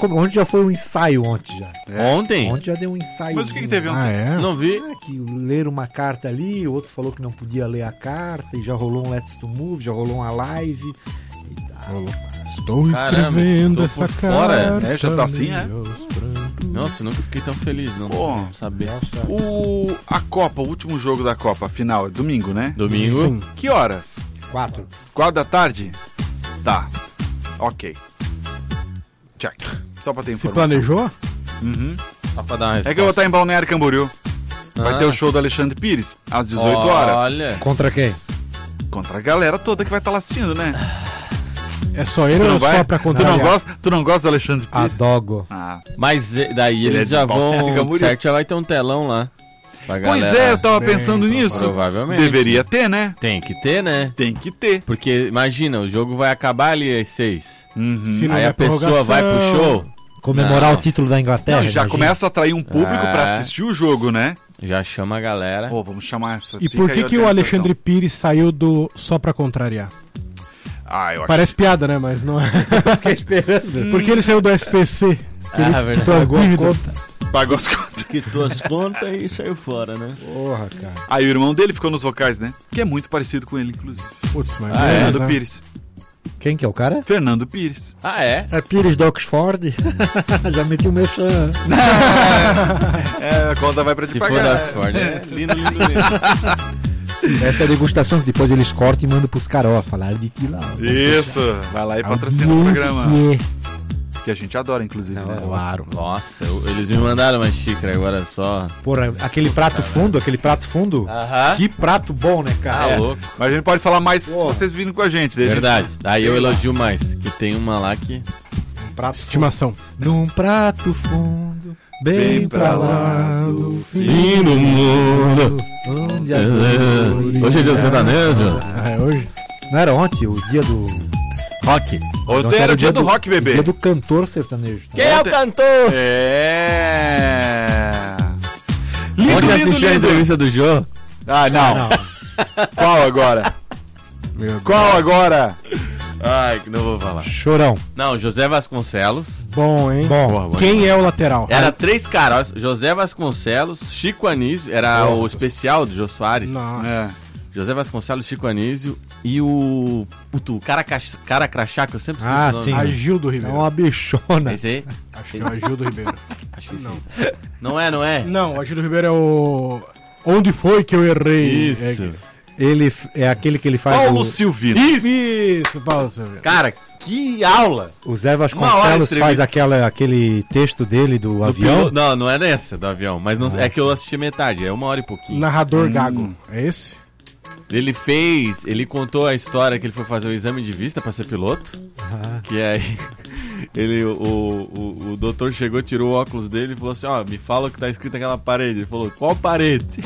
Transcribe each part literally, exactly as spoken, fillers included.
come- ontem já foi um ensaio ontem já. É. Ontem? Ontem já deu um ensaio. Mas o que, que teve ontem? Ah, é? Não vi. Ah, que leram uma carta ali, o outro falou que não podia ler a carta, e já rolou um Let's to Move, já rolou uma live. E tal. Estou Caramba, escrevendo estou essa por fora. carta. É, já tá assim, é? meus prantos. Nossa, nunca fiquei tão feliz, não. Pô. Não saber. O, a Copa, o último jogo da Copa, final, é domingo, né? Domingo. Sim. Que horas? Quatro. Quatro da tarde? Tá. Ok. Check. Só pra ter Se informação. planejou? Uhum. Só pra dar uma resposta. É que eu vou estar em Balneário Camboriú. Vai Ah. ter o show do Alexandre Pires, às dezoito horas. Olha. Contra quem? Contra a galera toda que vai estar lá assistindo, né? É só ele Tu ou não, é vai? só pra tu, não contrariar? gosta, tu não gosta do Alexandre Pires? Adogo. Ah. Mas eh, daí Ele eles é de já Balneário vão. Camboriú. Certo, já vai ter um telão lá. Pra Pois galera. é, eu tava bem, pensando nisso. Provavelmente. Deveria ter, né? Tem que ter, né? Tem que ter. Porque, imagina, o jogo vai acabar ali às seis. Uhum. Se não Aí der a pessoa prorrogação. vai pro show, Comemorar Não. o título da Inglaterra. Não, já imagina. começa a atrair um público É. pra assistir o jogo, né? já chama a galera. Pô, vamos chamar essa. E fica por aí que a que o organização. Alexandre Pires saiu do só pra contrariar? Ah, eu acho. Parece piada, né? Mas não é. Fiquei esperando. Porque ele saiu do S P C. Que ele Ah, verdade. quitou as Pagou as dívidas. contas. Pagou as contas. Quitou as contas e saiu fora, né? Porra, cara. Aí o irmão dele ficou nos vocais, né? Que é muito parecido com ele, inclusive. Putz, mas Ah, é? beleza, Fernando né? Pires. Quem que é o cara? Fernando Pires. Ah, é? É Pires do Oxford. Já meti o meu chão. É, a conta vai pra te Se pagar. for da Oxford, é lindo, lindo, lindo. Essa é a degustação que depois eles cortam e mandam pros caras, ó, falaram de ti lá. ó. Isso, vai lá e patrocina o programa. Que a gente adora, inclusive. Não, né? claro. Nossa, eu- eles me mandaram uma xícara agora só. Porra, aquele prato fundo, aquele prato fundo. Aham. Que prato bom, né, cara? Tá É, louco. Mas a gente pode falar mais se Pô. vocês virem com a gente. daí a gente- Verdade. Daí eu elogio mais. Que tem uma lá que. Um prato Estimação. fundo. Num prato fundo, bem, Bem pra pra lá lá do do fim do mundo. onde a dor Hoje é dia do sertanejo. Ah, é hoje? Não era ontem, o dia do... Rock. Ontem Ontem era o dia do rock, O bebê. dia do cantor sertanejo. Quem é o Ontem- cantor? É. Lindo, Ontem lindo, assisti a lindo. entrevista do Jô. Ah, não. Não, Qual agora? Meu Deus. Qual agora? Ai, que não vou falar. chorão. Não, José Vasconcelos. Bom, hein? Bom, Boa, boa. Quem é o lateral? Era três caras. José Vasconcelos, Chico Anísio. Era o especial do Jô Soares. Não. É. José Vasconcelos, Chico Anísio e o. Puto, o cara, cach- cara crachá, que eu sempre esqueço Ah, o nome. sim. Agildo é Ribeiro. uma bichona. Esse aí? Acho que é o Agildo Ribeiro. Acho que Não. sim. Não é, não é? Não, o Agildo Ribeiro é o... Onde foi que eu errei? Isso. Ele f- é aquele que ele faz Paulo o, Silvino. Isso! Isso, Paulo Silveira. Cara, que aula! o Zé Uma hora Vasconcelos de faz entrevista. aquela, aquele texto dele do, Do avião. piloto- Não, não é nessa do avião, mas não- é que eu assisti metade, é uma hora e pouquinho. Narrador Gago. É esse? Ele fez, ele contou a história que ele foi fazer o exame de vista pra ser piloto, Ah, que aí ele, o, o, o doutor chegou, tirou o óculos dele e falou assim, ó, me fala o que tá escrito naquela parede. Ele falou, qual parede?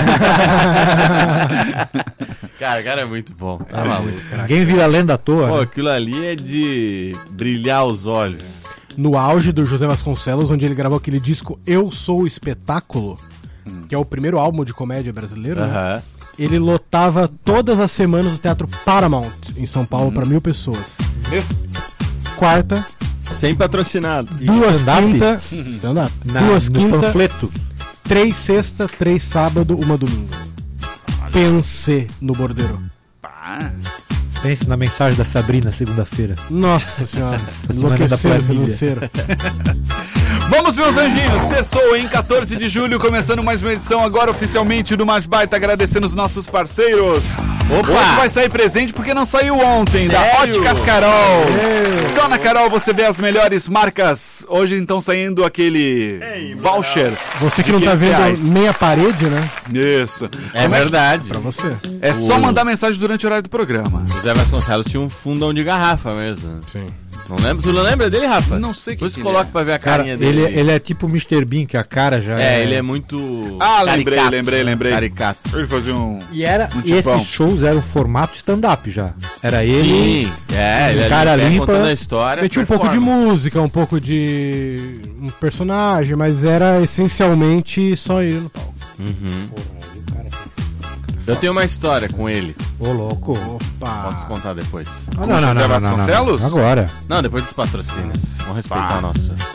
Cara, o cara é muito bom, tá maluco. ninguém vira lenda à toa. Pô, né? aquilo ali é de brilhar os olhos. No auge do José Vasconcelos, onde ele gravou aquele disco Eu Sou o Espetáculo, que é o primeiro álbum de comédia brasileiro, né? Aham. Ele lotava todas as semanas o Teatro Paramount, em São Paulo, pra mil pessoas. Quarta, Sem patrocinado. E duas stand-up? quinta, stand-up. Na- duas no quinta, panfleto. três sexta, três sábado, uma domingo. Pense no bordeiro. Pá. Pense na mensagem da Sabrina, segunda-feira. Nossa senhora, Semana da enlouqueceram planilha. financeiro. Vamos, meus anjinhos, terçou em quatorze de julho, começando mais uma edição agora oficialmente do Mais Baita, agradecendo os nossos parceiros. Opa! Hoje vai sair presente porque não saiu ontem, da Sério? Óticas Carol. Só na Carol você vê as melhores marcas. Hoje então saindo aquele voucher. Você que de não tá quinhentos vendo reais. meia parede, né? Isso. É verdade. Pra você. É só O- mandar mensagem durante o horário do programa. O Zé Vasconcelos tinha um fundão de garrafa mesmo. Sim. Não lembra? Tu não lembra dele, Rafa? Não sei Depois quem tu que ele coloca é. pra ver a Cara, carinha dele. ele, ele é tipo o mister Bean, que a cara já É, ele é muito. Ah, lembrei, caricato. lembrei, lembrei. Caricato. Ele fazia um... E, era, Um e tipão. esses shows eram formato stand-up já. Era ele. Sim, é, ele um ali cara pé limpa. contando a história. Ele tinha um pouco de performance. música, um pouco de um personagem, mas era essencialmente só ele no palco. Uhum. Eu tenho uma história com ele. Ô, louco. Opa! Posso contar depois. Ah, não, não, não, José não, não, não, Vasconcelos? não. Agora. Não, depois dos patrocínios. Vamos respeitar Pá. o nosso.